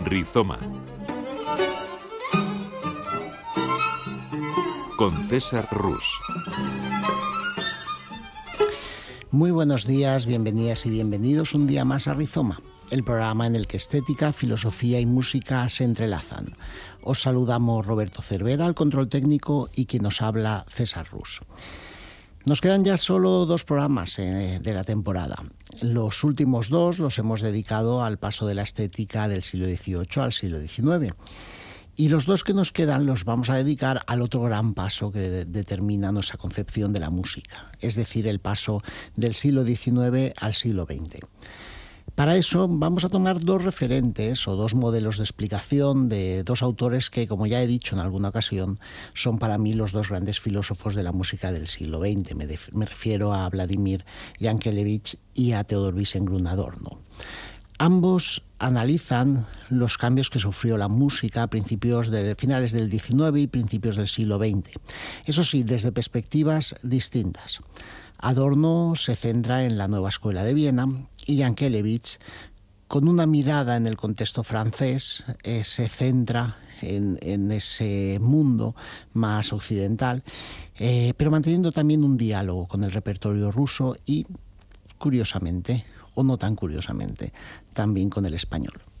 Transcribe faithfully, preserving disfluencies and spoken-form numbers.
Rizoma. Con César Rus. Muy buenos días, bienvenidas y bienvenidos un día más a Rizoma, el programa en el que estética, filosofía y música se entrelazan. Os saludamos Roberto Cervera, al control técnico, y quien nos habla, César Rus. Nos quedan ya solo dos programas eh, de la temporada. Los últimos dos los hemos dedicado al paso de la estética del siglo dieciocho al siglo diecinueve. Y los dos que nos quedan los vamos a dedicar al otro gran paso que de- determina nuestra concepción de la música, es decir, el paso del siglo diecinueve al siglo veinte. Para eso vamos a tomar dos referentes o dos modelos de explicación de dos autores que, como ya he dicho en alguna ocasión, son para mí los dos grandes filósofos de la música del siglo veinte. Me, def- me refiero a Vladimir Yankelevich y a Theodor Wiesengrund-Adorno. Ambos analizan los cambios que sufrió la música a principios de finales del diecinueve y principios del siglo veinte. Eso sí, desde perspectivas distintas. Adorno se centra en la nueva escuela de Viena y Yankelevich, con una mirada en el contexto francés, eh, se centra en, en ese mundo más occidental, eh, pero manteniendo también un diálogo con el repertorio ruso y, curiosamente, o no tan curiosamente, también con el español.